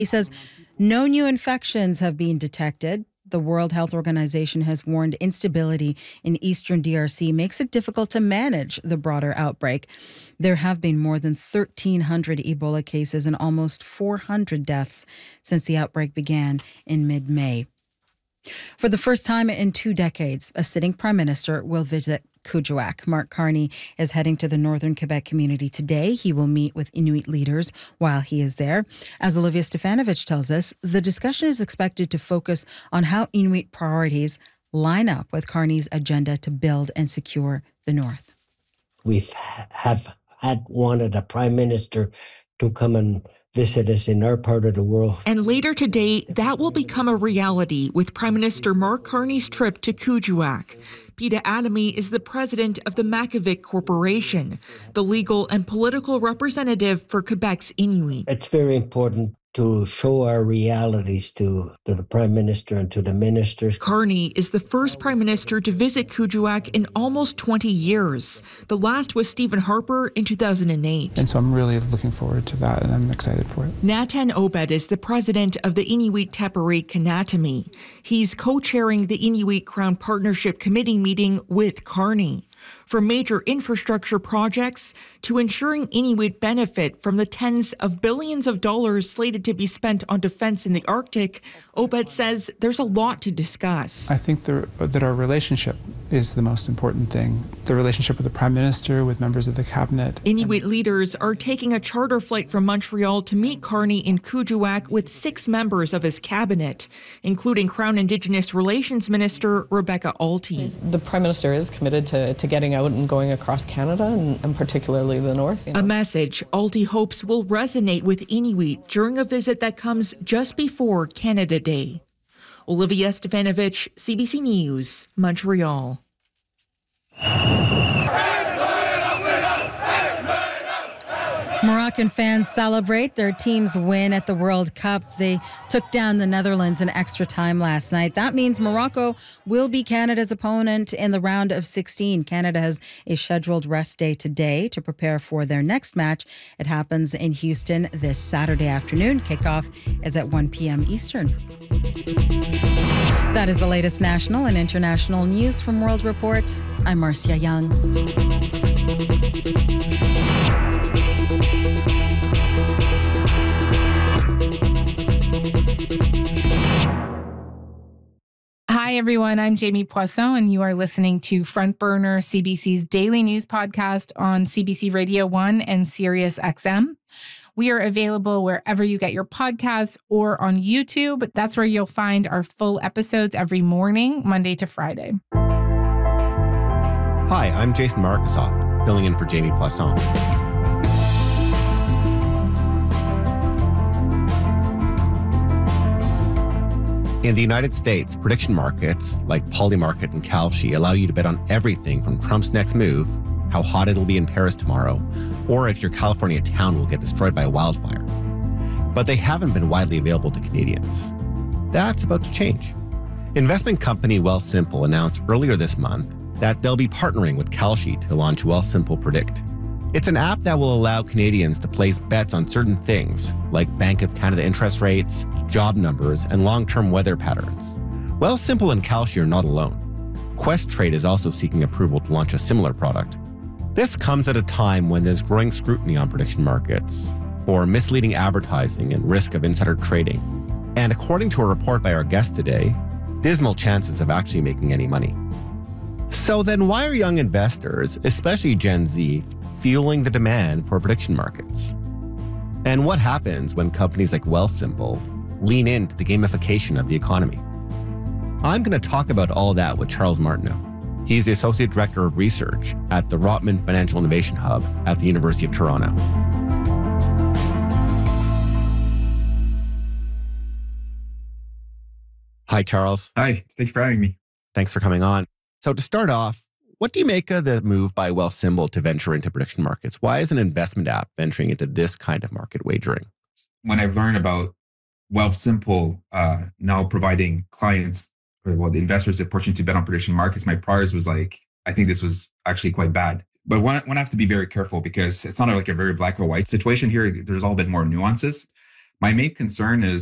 He says no new infections have been detected. The World Health Organization has warned instability in eastern DRC makes it difficult to manage the broader outbreak. There have been more than 1,300 Ebola cases and almost 400 deaths since the outbreak began in mid-May. For the first time in 2 decades, a sitting prime minister will visit Kuujjuaq. Mark Carney is heading to the northern Quebec community today. He will meet with Inuit leaders while he is there. As Olivia Stefanovic tells us, the discussion is expected to focus on how Inuit priorities line up with Carney's agenda to build and secure the north. We have wanted a prime minister to come and visit us in our part of the world. And later today, that will become a reality with Prime Minister Mark Carney's trip to Kuujjuaq. Peter Adamy is the president of the Makivik Corporation, the legal and political representative for Quebec's Inuit. It's very important to show our realities to the Prime Minister and to the ministers. Carney is the first Prime Minister to visit Kuujjuaq in almost 20 years. The last was Stephen Harper in 2008. And so I'm really looking forward to that, and I'm excited for it. Natan Obed is the president of the Inuit Tapiriq Kanatami. He's co-chairing the Inuit Crown Partnership Committee meeting with Carney. From major infrastructure projects to ensuring Inuit benefit from the tens of billions of dollars slated to be spent on defense in the Arctic, Obed says there's a lot to discuss. I think that our relationship is the most important thing. The relationship with the Prime Minister, with members of the Cabinet. Inuit leaders are taking a charter flight from Montreal to meet Carney in Kuujjuaq with 6 members of his cabinet, including Crown Indigenous Relations Minister Rebecca Alty. The Prime Minister is committed to getting out and going across Canada, and particularly the north. A message Alty hopes will resonate with Inuit during a visit that comes just before Canada Day. Olivia Stefanovic, CBC News, Montreal. Moroccan fans celebrate their team's win at the World Cup. They took down the Netherlands in extra time last night. That means Morocco will be Canada's opponent in the round of 16. Canada has a scheduled rest day today to prepare for their next match. It happens in Houston this Saturday afternoon. Kickoff is at 1 p.m. Eastern. That is the latest national and international news from World Report. I'm Marcia Young. Hi, everyone. I'm Jamie Poisson, and you are listening to Front Burner, CBC's daily news podcast on CBC Radio 1 and Sirius XM. We are available wherever you get your podcasts or on YouTube. That's where you'll find our full episodes every morning, Monday to Friday. Hi, I'm Jason Markusoff, filling in for Jamie Poisson. In the United States, prediction markets like Polymarket and Kalshi allow you to bet on everything from Trump's next move, how hot it'll be in Paris tomorrow, or if your California town will get destroyed by a wildfire. But they haven't been widely available to Canadians. That's about to change. Investment company Wealthsimple announced earlier this month that they'll be partnering with Kalshi to launch Wealthsimple Predict. It's an app that will allow Canadians to place bets on certain things, like Bank of Canada interest rates, job numbers, and long-term weather patterns. Wealthsimple and Kalshi are not alone. Questrade is also seeking approval to launch a similar product. This comes at a time when there's growing scrutiny on prediction markets for misleading advertising and risk of insider trading. And according to a report by our guest today, dismal chances of actually making any money. So then why are young investors, especially Gen Z, fueling the demand for prediction markets? And what happens when companies like Wealthsimple lean into the gamification of the economy? I'm going to talk about all that with Charles Martineau. He's the Associate Director of Research at the Rotman Financial Innovation Hub at the University of Toronto. Hi, Charles. Hi, thank you for having me. Thanks for coming on. So to start off, what do you make of the move by Wealthsimple to venture into prediction markets? Why is an investment app venturing into this kind of market wagering? When I've learned about Wealthsimple now providing clients, or the investors the opportunity to bet on prediction markets, my priors was like, I think this was actually quite bad. But one have to be very careful because it's not like a very black or white situation here. There's all a bit more nuances. My main concern is